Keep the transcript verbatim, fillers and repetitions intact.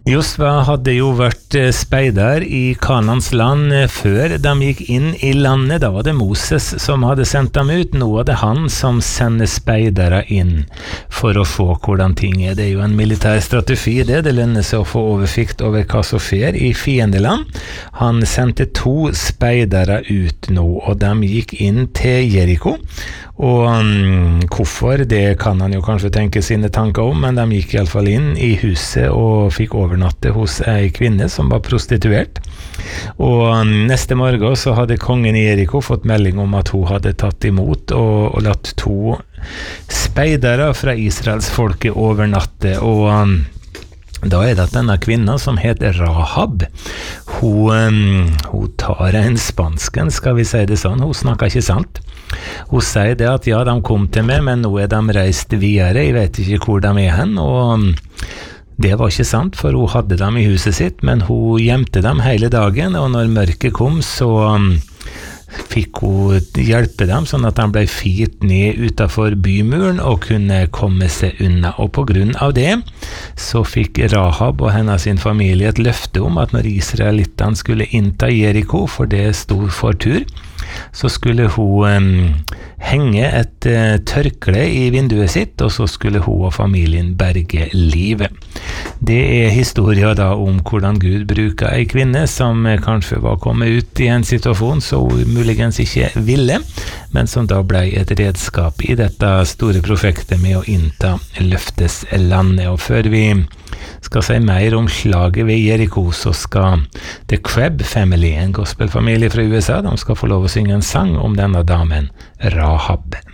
Josva hadde jo vært speider i Kanans land før de gikk inn i landet. Da var det Moses som hadde sendt dem ut. Nå er det han som sender speidere inn for å få hvordan ting er. Det er jo en militær strategi det. Det lønner seg å få overfikt over hva som skjer i fiendeland. Han sendte to speidere ut nå, og de gikk inn til Jericho. Og um, hvorfor, det kan han jo kanskje tenke sine tanker om, men de gikk i alle fall inn i huset og fikk overnatte hos ei kvinne som var prostituert. Og um, neste morgen så hadde kongen i Jericho fått melding om at hun hadde tatt imot og, og latt to speidere fra Israels folke overnatte, og um, da er det at denne kvinna som heter Rahab, hun, um, hun tar en spansken, skal vi si det sånn, hun snakker ikke sant. Hun sier det at ja, de kom til meg, men nå er de reist videre, jeg vet ikke hvor de er hen, og det var ikke sant, for hun hadde dem i huset sitt, men hun gjemte dem hele dagen, og når mørket kom, så fikk hun hjelpe dem, sånn at de ble firt ned utenfor bymuren og kunne komme seg unna. Og på grunn av det, så fikk Rahab og hennes sin familie et løfte om at når israelittene skulle innta Jericho, for det stod for tur, så skulle hun um, henge et uh, tørkle i vinduet sitt, og så skulle hun og familien berge livet. Det er historien da om hvordan Gud bruker ei kvinne som uh, kanskje var kommet ut i en situasjon så hun muligens ikke ville, men som da ble et redskap i dette store prosjektet med å innta løfteslandet. Og før vi skal si mer om slaget ved Jericho, så skal The Crabb Family, en gospelfamilie fra U S A, de skal få lov å synge en sang om denne damen, Rahab.